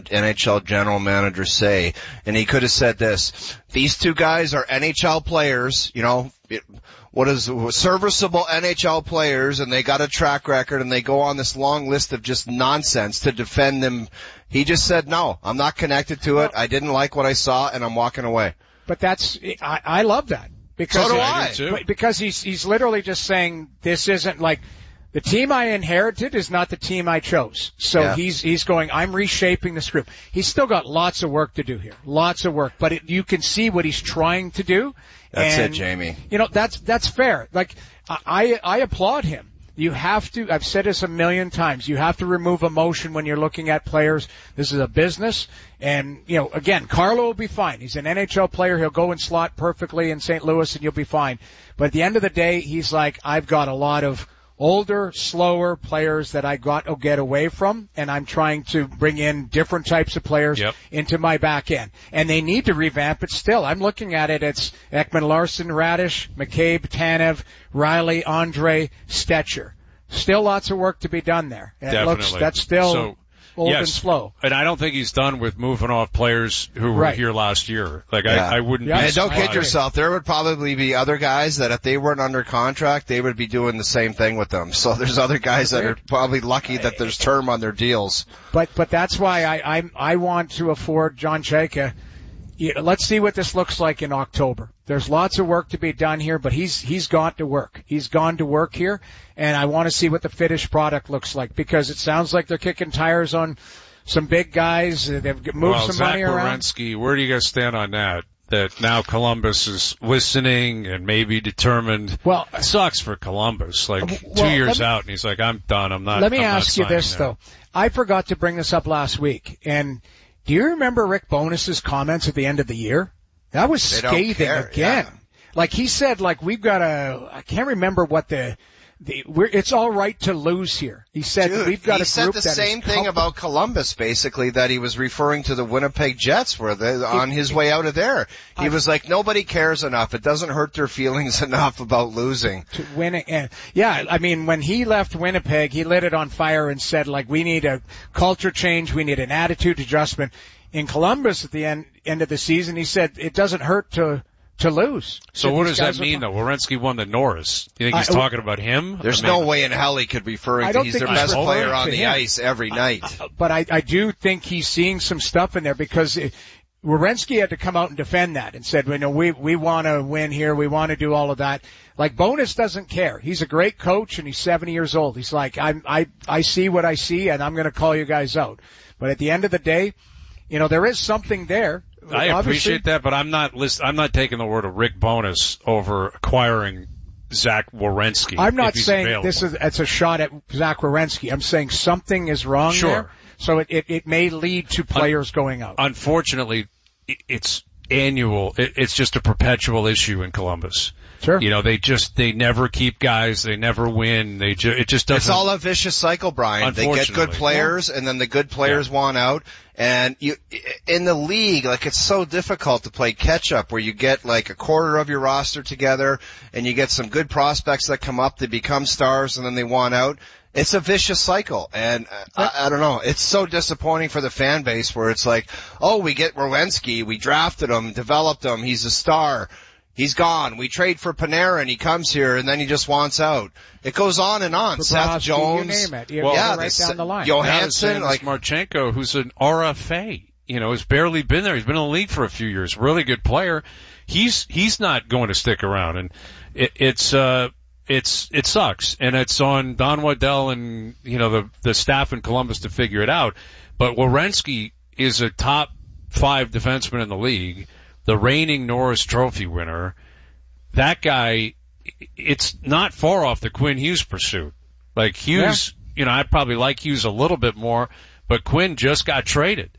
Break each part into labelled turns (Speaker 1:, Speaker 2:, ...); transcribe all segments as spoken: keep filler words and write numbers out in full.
Speaker 1: N H L general manager say? And he could have said this: these two guys are N H L players, you know, it, what is serviceable N H L players, and they got a track record, and they go on this long list of just nonsense to defend them. He just said, no, I'm not connected to it. I didn't like what I saw, and I'm walking away.
Speaker 2: But that's, I, I love that. Because
Speaker 1: so do
Speaker 2: I.
Speaker 1: I.
Speaker 2: Because he's, he's literally just saying, this isn't like, the team I inherited is not the team I chose. So yeah. he's, he's going, I'm reshaping this group. He's still got lots of work to do here. Lots of work. But it, you can see what he's trying to do.
Speaker 1: That's
Speaker 2: and,
Speaker 1: it, Jamie.
Speaker 2: You know, that's, that's fair. Like, I, I applaud him. You have to, I've said this a million times, you have to remove emotion when you're looking at players. This is a business. And, you know, again, Carlo will be fine. He's an N H L player. He'll go and slot perfectly in Saint Louis and you'll be fine. But at the end of the day, he's like, I've got a lot of older, slower players that I got to get away from, and I'm trying to bring in different types of players yep. into my back end. And they need to revamp it still. I'm looking at it. It's Ekman Larson, Radish, McCabe, Tanev, Riley, Andre, Stetcher. Still lots of work to be done there. And
Speaker 3: Definitely.
Speaker 2: It looks, that's still
Speaker 3: so,
Speaker 2: old
Speaker 3: yes,
Speaker 2: and slow.
Speaker 3: And I don't think he's done with moving off players who were
Speaker 2: right.
Speaker 3: here last year. Like,
Speaker 1: yeah.
Speaker 3: I, I wouldn't
Speaker 2: yeah.
Speaker 3: be
Speaker 1: And don't
Speaker 3: surprised.
Speaker 1: kid yourself. There would probably be other guys that if they weren't under contract, they would be doing the same thing with them. So there's other guys that are probably lucky that there's term on their deals.
Speaker 2: But, but that's why I, I, I want to afford John Chayka. Yeah, let's see what this looks like in October. There's lots of work to be done here, but he's he's gone to work. He's gone to work here, and I want to see what the finished product looks like because it sounds like they're kicking tires on some big guys. They've moved
Speaker 3: well,
Speaker 2: some
Speaker 3: Zach
Speaker 2: money around.
Speaker 3: Werenski, where do you guys stand on that? That now Columbus is listening and maybe determined.
Speaker 2: Well,
Speaker 3: it sucks for Columbus. Like
Speaker 2: well,
Speaker 3: two years
Speaker 2: me,
Speaker 3: out, and he's like, "I'm done. I'm not."
Speaker 2: Let me
Speaker 3: I'm
Speaker 2: ask you this
Speaker 3: now.
Speaker 2: though. I forgot to bring this up last week, and do you remember Rick Bonus's comments at the end of the year? That was
Speaker 1: they
Speaker 2: scathing again.
Speaker 1: Yeah.
Speaker 2: Like he said, like we've got a, I can't remember what the, the we're, it's all right to lose here. He said
Speaker 1: Dude,
Speaker 2: we've got
Speaker 1: he
Speaker 2: a
Speaker 1: said
Speaker 2: group
Speaker 1: the
Speaker 2: that
Speaker 1: same
Speaker 2: is
Speaker 1: thing
Speaker 2: com-
Speaker 1: about Columbus, basically, that he was referring to the Winnipeg Jets where they on his way out of there. He I, was like, nobody cares enough. It doesn't hurt their feelings enough about losing.
Speaker 2: To win it. And yeah, I mean, when he left Winnipeg, he lit it on fire and said, like, we need a culture change. We need an attitude adjustment. In Columbus at the end, end of the season, he said it doesn't hurt to, to lose.
Speaker 3: So what does that mean, though? Werenski won the Norris. Do you think he's I, talking about him?
Speaker 1: There's
Speaker 3: I mean,
Speaker 1: no way in hell he could be referring to he's their best player on the
Speaker 2: him.
Speaker 1: ice every night.
Speaker 2: Uh, but I, I do think he's seeing some stuff in there because it, Werenski had to come out and defend that and said, you know, we, we want to win here. We want to do all of that. Like Bonus doesn't care. He's a great coach and he's seventy years old. He's like, I, I, I see what I see and I'm going to call you guys out. But at the end of the day, you know, there is something there.
Speaker 3: I
Speaker 2: Obviously,
Speaker 3: appreciate that, but I'm not list- I'm not taking the word of Rick Bonus over acquiring Zach Werenski.
Speaker 2: I'm not
Speaker 3: if he's
Speaker 2: saying
Speaker 3: available.
Speaker 2: this is it's a shot at Zach Werenski. I'm saying something is wrong
Speaker 3: sure.
Speaker 2: there. So it, it, it may lead to players Un- going out.
Speaker 3: Unfortunately, it's annual. It, it's just a perpetual issue in Columbus.
Speaker 2: Sure.
Speaker 3: You know, they just, they never keep guys. They never win. They ju- it just doesn't.
Speaker 1: It's all a vicious cycle, Brian. They get good players yeah. and then the good players yeah. want out. And you, in the league, like it's so difficult to play catch up where you get like a quarter of your roster together and you get some good prospects that come up, they become stars and then they want out. It's a vicious cycle, and I, I don't know. It's so disappointing for the fan base where it's like, oh, we get Werenski, we drafted him, developed him, he's a star. He's gone. We trade for Panarin. He comes here, and then he just wants out. It goes on and on.
Speaker 2: Bobrovsky,
Speaker 1: Seth Jones.
Speaker 2: You name it. You
Speaker 1: well, yeah,
Speaker 2: right
Speaker 1: the,
Speaker 2: down the line.
Speaker 1: Johansson.
Speaker 3: Like Marchenko, who's an R F A. You know, has barely been there. He's been in the league for a few years. Really good player. He's he's not going to stick around, and it, it's uh it's it sucks, and it's on Don Waddell and you know the the staff in Columbus to figure it out. But Werenski is a top five defenseman in the league. The reigning Norris Trophy winner, that guy, it's not far off the Quinn Hughes pursuit. Like Hughes, yeah. you know, I probably like Hughes a little bit more, but Quinn just got traded.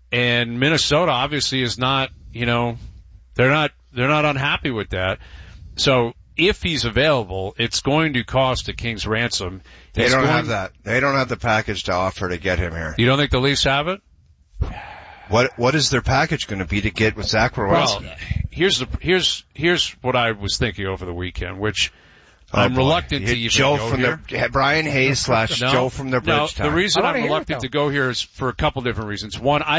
Speaker 3: And Minnesota obviously is not, you know, they're not, they're not unhappy with that. So if he's available, it's going to cost a king's ransom.
Speaker 1: They
Speaker 3: it's
Speaker 1: don't
Speaker 3: going,
Speaker 1: have that. They don't have the package to offer to get him here.
Speaker 3: You don't think the Leafs have it?
Speaker 1: What what is their package going to be to get with Zach Werenski?
Speaker 3: Well, here's the here's here's what I was thinking over the weekend, which
Speaker 1: oh
Speaker 3: I'm
Speaker 1: boy.
Speaker 3: reluctant to even
Speaker 1: Joe
Speaker 3: go
Speaker 1: from
Speaker 3: here.
Speaker 1: The, Brian Hayes slash
Speaker 3: no,
Speaker 1: Joe from the Bridgetown.
Speaker 3: No, the reason I'm reluctant
Speaker 2: it,
Speaker 3: to go here is for a couple different reasons. One, I